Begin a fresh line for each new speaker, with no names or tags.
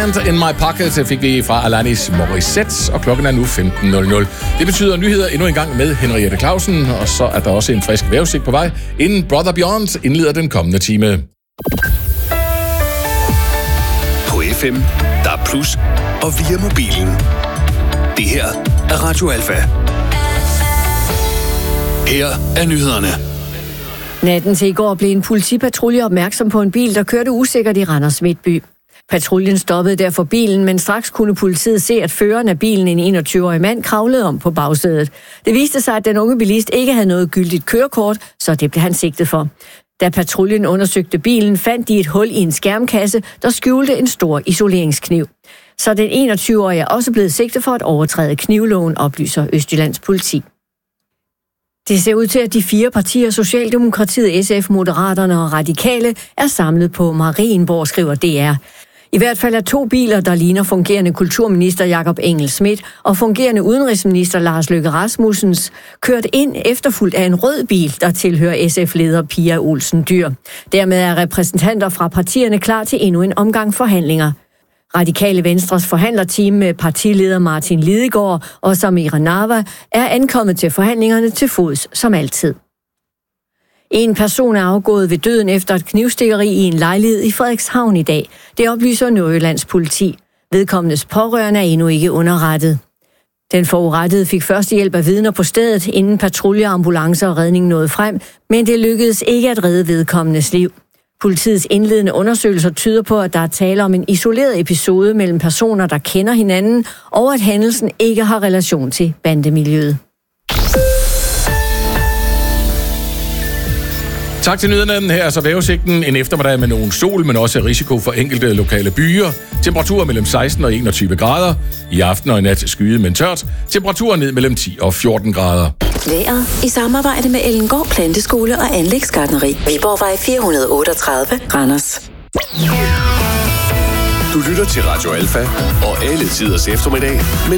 Hand in My Pocket fik vi fra Alanis Morissette, og klokken er nu 15.00. Det betyder nyheder endnu en gang med Henriette Clausen, og så er der også en frisk vejrudsigt på vej, inden Brother Beyond indleder den kommende time.
På FM, der er plus, og via mobilen. Det her er Radio Alfa. Her er nyhederne.
Natten til i går blev en politipatrulje opmærksom på en bil, der kørte usikkert i Randers Midtby. Patruljen stoppede derfor bilen, men straks kunne politiet se, at føreren af bilen, en 21-årig mand, kravlede om på bagsædet. Det viste sig, at den unge bilist ikke havde noget gyldigt kørekort, så det blev han sigtet for. Da patruljen undersøgte bilen, fandt de et hul i en skærmkasse, der skjulte en stor isoleringskniv. Så den 21-årige er også blevet sigtet for at overtræde knivloven, oplyser Østjyllands politi. Det ser ud til, at de 4 partier, Socialdemokratiet, SF, Moderaterne og Radikale, er samlet på Marienborg, skriver DR. I hvert fald er 2 biler, der ligner fungerende kulturminister Jakob Engel-Schmidt og fungerende udenrigsminister Lars Løkke Rasmussens, kørt ind efterfulgt af en rød bil, der tilhører SF-leder Pia Olsen Dyhr. Dermed er repræsentanter fra partierne klar til endnu en omgang forhandlinger. Radikale Venstres forhandlerteam med partileder Martin Lidegaard og Samira Nawa er ankommet til forhandlingerne til fods som altid. En person er afgået ved døden efter et knivstikkeri i en lejlighed i Frederikshavn i dag. Det oplyser Nordjyllands politi. Vedkommendes pårørende er endnu ikke underrettet. Den forurettede fik først hjælp af vidner på stedet, inden patruljer, ambulancer og redning nåede frem, men det lykkedes ikke at redde vedkommendes liv. Politiets indledende undersøgelser tyder på, at der er tale om en isoleret episode mellem personer, der kender hinanden, og at hændelsen ikke har relation til bandemiljøet.
Tak til nyhederne. Her er så vejrudsigten. En eftermiddag med nogen sol, men også risiko for enkelte lokale byer. Temperaturer mellem 16 og 21 grader. I aften og i nat skyet, men tørt. Temperaturer ned mellem 10 og 14 grader.
Vejret i samarbejde med Ellengård Planteskole og Anlægsgartneri. Viborgvej 438, Randers.
Du lytter til Radio Alfa og alle tiders eftermiddag med